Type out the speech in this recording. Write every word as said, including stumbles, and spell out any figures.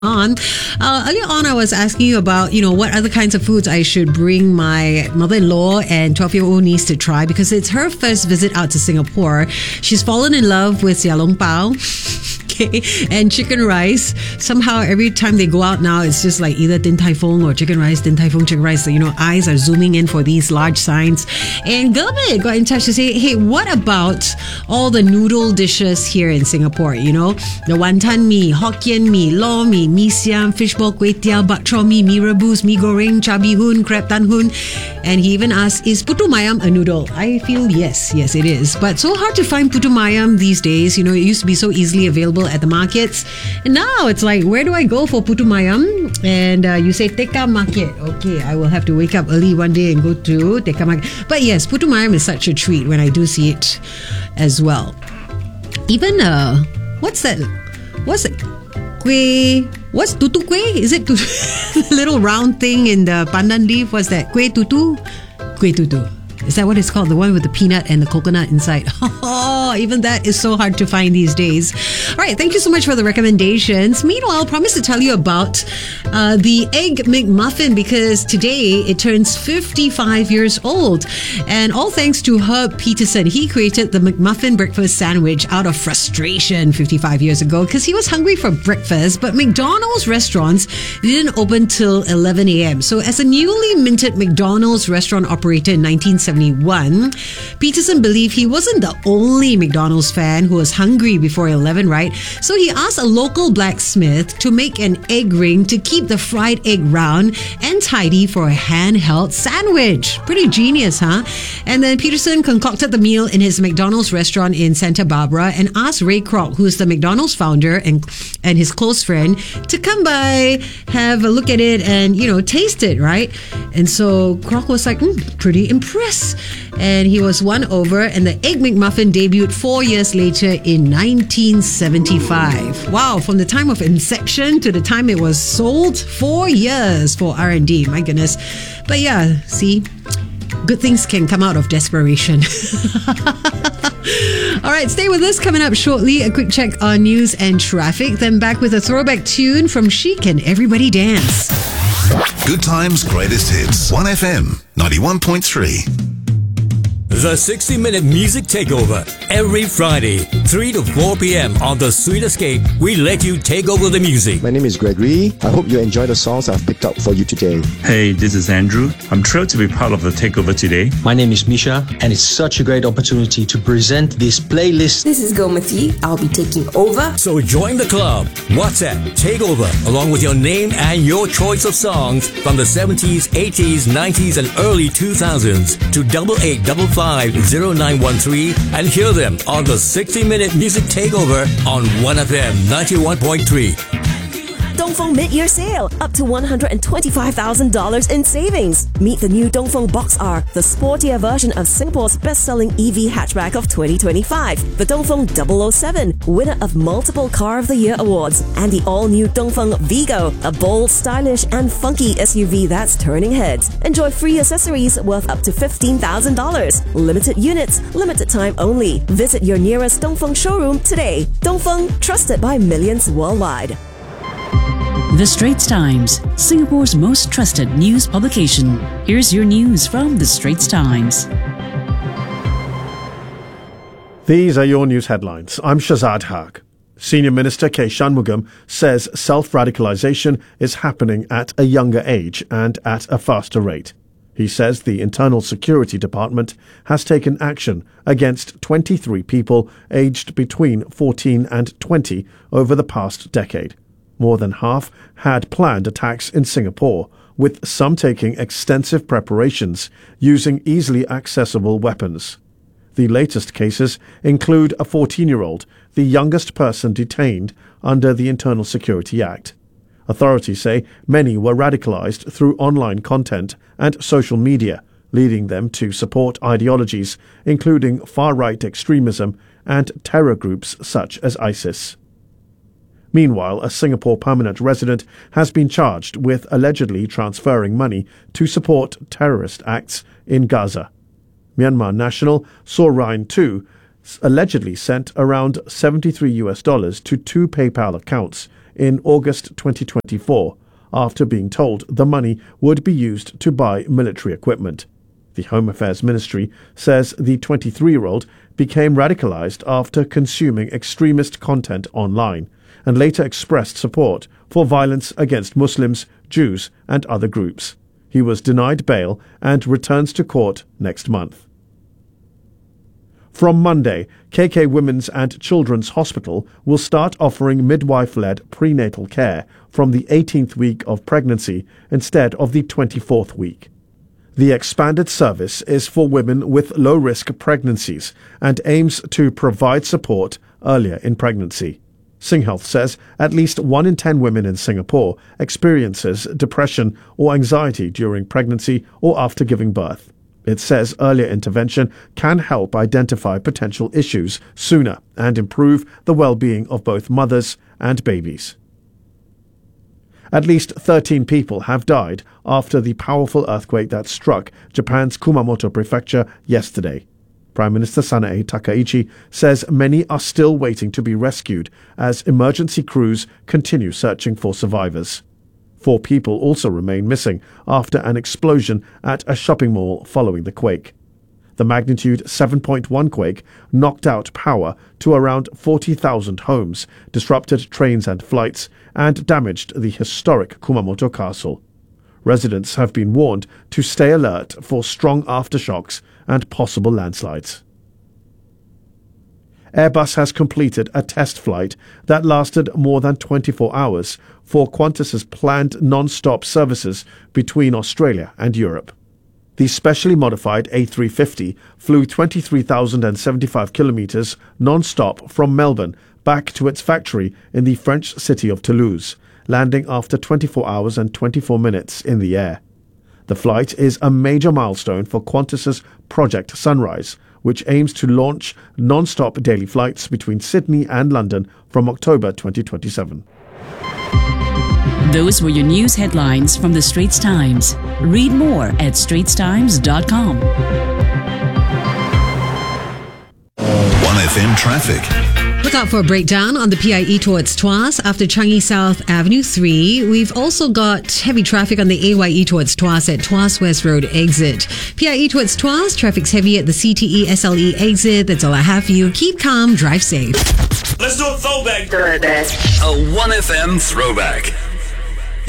On. Uh, earlier on, I was asking you about, you know, what other kinds of foods I should bring my mother-in-law and twelve-year-old niece to try because it's her first visit out to Singapore. She's fallen in love with xiao long bao. Okay, and chicken rice. Somehow every time they go out now, it's just like either Din Tai Fung or chicken rice, Din Tai Fung, chicken rice. So, you know, eyes are zooming in for these large signs. And Gurmit got in touch to say, hey, what about all the noodle dishes here in Singapore? You know, the wonton mee, Hokkien mee, lor mee, mee siam, fishball kway teow, bak chor mee, mee rebus, mee goreng, chabi hun, crab tan hun. And he even asked, is putu mayam a noodle? I feel yes, yes it is. But so hard to find putu mayam these days. You know, it used to be so easily available at the markets. And now it's like, where do I go for putu mayam? And uh, you say Tekka Market. Okay, I will have to wake up early one day and go to Tekka Market. But yes, putu mayam is such a treat when I do see it as well. Even, uh, what's that? What's it? Kueh, what's tutu kueh? Is it tutu? The little round thing in the pandan leaf? What's that? Kueh tutu? Kueh tutu. Is that what it's called? The one with the peanut and the coconut inside. Oh, even that is so hard to find these days. All right, thank you so much for the recommendations. Meanwhile, I promise to tell you about uh, the Egg McMuffin because today it turns fifty-five years old. And all thanks to Herb Peterson. He created the McMuffin breakfast sandwich out of frustration fifty-five years ago because he was hungry for breakfast, but McDonald's restaurants didn't open till eleven a.m. So as a newly minted McDonald's restaurant operator in nineteen seventy-one, Peterson believed he wasn't the only McDonald's fan who was hungry before eleven, right? So he asked a local blacksmith to make an egg ring to keep the fried egg round and tidy for a handheld sandwich. Pretty genius, huh? And then Peterson concocted the meal in his McDonald's restaurant in Santa Barbara and asked Ray Kroc, who's the McDonald's founder and and his close friend, to come by, have a look at it and, you know, taste it, right? And so Kroc was like, mm, pretty impressed. And he was won over, and the Egg McMuffin debuted four years later in nineteen seventy-five. Wow, from the time of inception to the time it was sold, four years for R and D. My goodness. But yeah, see, good things can come out of desperation. All right, stay with us. Coming up shortly, a quick check on news and traffic. Then back with a throwback tune from Chic and Everybody Dance. Good times, greatest hits. one F M, ninety-one point three. The sixty minute Music Takeover. Every Friday, three to four p.m. on The Sweet Escape, we let you take over the music. My name is Gregory. I hope you enjoy the songs I've picked up for you today. Hey, this is Andrew. I'm thrilled to be part of the takeover today. My name is Misha, and it's such a great opportunity to present this playlist. This is Gomati. I'll be taking over. So join the club. WhatsApp Takeover, along with your name and your choice of songs from the seventies, eighties, nineties, and early two thousands to double eight double five zero nine one three and hear them on the sixty minute Music Takeover on one F M ninety-one point three. Dongfeng mid-year sale, up to one hundred twenty-five thousand dollars in savings. Meet the new Dongfeng Box R, the sportier version of Singapore's best-selling E V hatchback of twenty twenty-five. The Dongfeng double oh seven, winner of multiple Car of the Year awards. And the all-new Dongfeng Vigo, a bold, stylish and funky S U V that's turning heads. Enjoy free accessories worth up to fifteen thousand dollars. Limited units, limited time only. Visit your nearest Dongfeng showroom today. Dongfeng, trusted by millions worldwide. The Straits Times, Singapore's most trusted news publication. Here's your news from The Straits Times. These are your news headlines. I'm Shazad Haq. Senior Minister K. Shanmugam says self-radicalization is happening at a younger age and at a faster rate. He says the Internal Security Department has taken action against twenty-three people aged between fourteen and twenty over the past decade. More than half had planned attacks in Singapore, with some taking extensive preparations using easily accessible weapons. The latest cases include a fourteen-year-old, the youngest person detained under the Internal Security Act. Authorities say many were radicalized through online content and social media, leading them to support ideologies including far-right extremism and terror groups such as ISIS. Meanwhile, a Singapore permanent resident has been charged with allegedly transferring money to support terrorist acts in Gaza. Myanmar national Saw Ryan Tu allegedly sent around seventy-three US dollars to two PayPal accounts in August twenty twenty-four, after being told the money would be used to buy military equipment. The Home Affairs Ministry says the twenty-three-year-old became radicalized after consuming extremist content online and later expressed support for violence against Muslims, Jews, and other groups. He was denied bail and returns to court next month. From Monday, K K Women's and Children's Hospital will start offering midwife-led prenatal care from the eighteenth week of pregnancy instead of the twenty-fourth week. The expanded service is for women with low-risk pregnancies and aims to provide support earlier in pregnancy. SingHealth says at least one in ten women in Singapore experiences depression or anxiety during pregnancy or after giving birth. It says earlier intervention can help identify potential issues sooner and improve the well-being of both mothers and babies. At least thirteen people have died after the powerful earthquake that struck Japan's Kumamoto prefecture yesterday. Prime Minister Sanae Takaichi says many are still waiting to be rescued as emergency crews continue searching for survivors. Four people also remain missing after an explosion at a shopping mall following the quake. The magnitude seven point one quake knocked out power to around forty thousand homes, disrupted trains and flights, and damaged the historic Kumamoto castle. Residents have been warned to stay alert for strong aftershocks and possible landslides. Airbus has completed a test flight that lasted more than twenty-four hours for Qantas's planned non-stop services between Australia and Europe. The specially modified A three fifty flew twenty-three thousand seventy-five kilometres non-stop from Melbourne back to its factory in the French city of Toulouse, landing after twenty-four hours and twenty-four minutes in the air. The flight is a major milestone for Qantas's Project Sunrise, which aims to launch non-stop daily flights between Sydney and London from October twenty twenty-seven. Those were your news headlines from the Straits Times. Read more at straits times dot com. one F M traffic. Look out for a breakdown on the P I E towards Tuas after Changi South Avenue three. We've also got heavy traffic on the A Y E towards Tuas at Tuas West Road exit. P I E towards Tuas, traffic's heavy at the C T E S L E exit. That's all I have for you. Keep calm, drive safe. Let's do a throwback. A one F M throwback.